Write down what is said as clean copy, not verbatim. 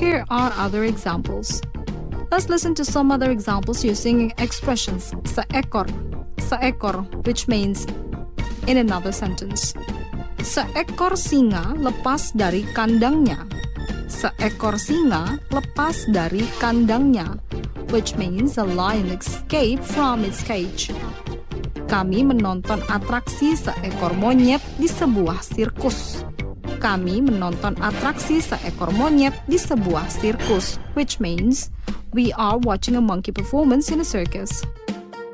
Here are other examples. Let's listen to some other examples using expressions seekor, which means in another sentence. Seekor singa lepas dari kandangnya. Seekor singa lepas dari kandangnya, which means a lion escaped from its cage. Kami menonton atraksi seekor monyet di sebuah sirkus. Kami menonton atraksi seekor monyet di sebuah sirkus, which means we are watching a monkey performance in a circus.